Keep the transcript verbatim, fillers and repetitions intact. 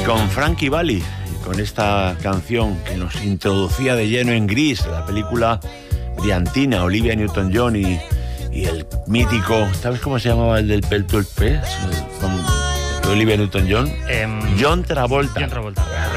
con Frankie Valli, con esta canción que nos introducía de lleno en Grease, la película briantina, Olivia Newton-John y, y el mítico, ¿sabes cómo se llamaba el del pel tulpe? Con Olivia Newton-John. Eh, John Travolta. John Travolta.